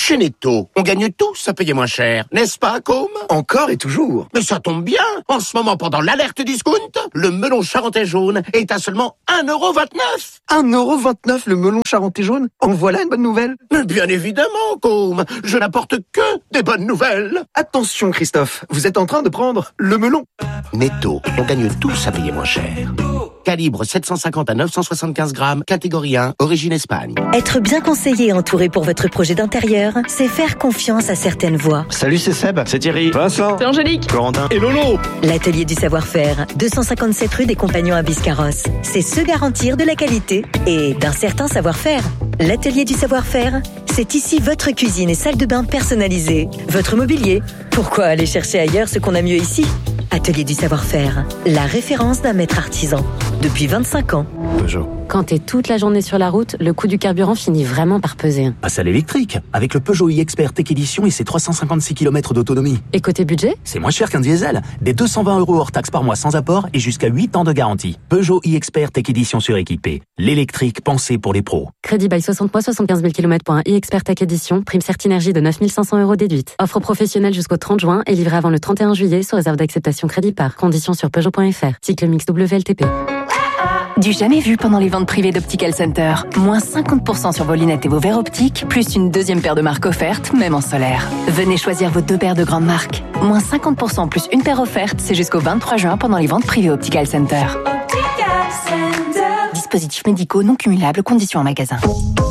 Chez Netto, on gagne tous à payer moins cher, n'est-ce pas, Côme? Encore et toujours. Mais ça tombe bien. En ce moment, pendant l'alerte discount, le melon charentais jaune est à seulement 1,29 €. 1,29 € le melon charentais jaune? En voilà une bonne nouvelle. Mais bien évidemment, Côme. Je n'apporte que des bonnes nouvelles. Attention, Christophe, vous êtes en train de prendre le melon. Netto, on gagne tous à payer moins cher. Calibre 750 à 975 grammes, catégorie 1, origine Espagne. Être bien conseillé et entouré pour votre projet d'intérieur, c'est faire confiance à certaines voix. Salut, c'est Seb, c'est Thierry, Vincent, c'est Angélique, Corentin et Lolo. L'atelier du savoir-faire, 257 rue des Compagnons à Biscarrosse. C'est se garantir de la qualité et d'un certain savoir-faire. L'atelier du savoir-faire, c'est ici votre cuisine et salle de bain personnalisée. Votre mobilier. Pourquoi aller chercher ailleurs ce qu'on a mieux ici? Atelier du savoir-faire, la référence d'un maître artisan. Depuis 25 ans. Peugeot. Quand t'es toute la journée sur la route, le coût du carburant finit vraiment par peser. Passe à l'électrique, avec le Peugeot e-Expert Tech Edition et ses 356 km d'autonomie. Et côté budget? C'est moins cher qu'un diesel. Des 220 € hors taxe par mois sans apport et jusqu'à 8 ans de garantie. Peugeot e-Expert Tech Edition suréquipé. L'électrique pensé pour les pros. Crédit bail 60 mois, 75 000 km pour un e-Expert Tech Edition. Prime Certinergie de 9 500 € déduite. Offre professionnelle jusqu'au 30 juin et livrée avant le 31 juillet sous réserve d'acceptation crédit par. Conditions sur Peugeot.fr. Cycle mix WLTP. Du jamais vu pendant les ventes privées d'Optical Center. Moins 50% sur vos lunettes et vos verres optiques, plus une deuxième paire de marques offerte, même en solaire. Venez choisir vos 2 paires de grandes marques. Moins 50% plus une paire offerte, c'est jusqu'au 23 juin pendant les ventes privées Optical Center. Optical Center. Dispositifs médicaux non cumulables, conditions en magasin.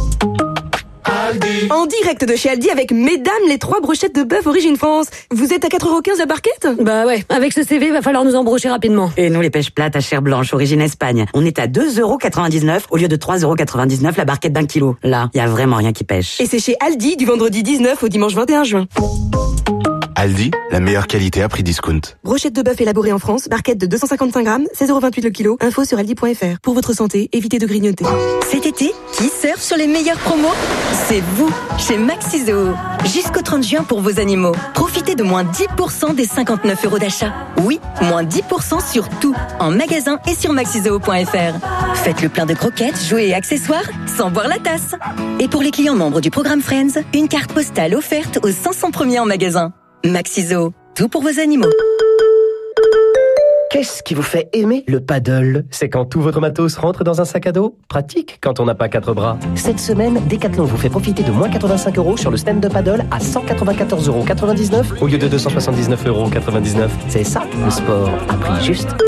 En direct de chez Aldi avec mesdames les 3 brochettes de bœuf origine France. Vous êtes à 4,15 € la barquette? Bah ouais, avec ce CV, va falloir nous embrocher rapidement. Et nous, les pêches plates à chair blanche, origine Espagne. On est à 2,99 € au lieu de 3,99 € la barquette d'1 kilo. Là, y a vraiment rien qui pêche. Et c'est chez Aldi du vendredi 19 au dimanche 21 juin. Aldi, la meilleure qualité à prix discount. Brochette de bœuf élaborée en France, barquette de 255 grammes, 16,28 € le kilo. Info sur aldi.fr. Pour votre santé, évitez de grignoter. Cet été, qui surfe sur les meilleures promos? C'est vous, chez Maxizo. Jusqu'au 30 juin pour vos animaux. Profitez de moins 10% des 59 € d'achat. Oui, moins 10% sur tout, en magasin et sur maxizo.fr. Faites le plein de croquettes, jouets et accessoires sans boire la tasse. Et pour les clients membres du programme Friends, une carte postale offerte aux 500 premiers en magasin. Maxizo, tout pour vos animaux. Qu'est-ce qui vous fait aimer le paddle? C'est quand tout votre matos rentre dans un sac à dos? Pratique quand on n'a pas 4 bras. Cette semaine, Decathlon vous fait profiter de moins 85 € sur le stand-up paddle à 194,99 € au lieu de 279,99 €. C'est ça, le sport à prix juste.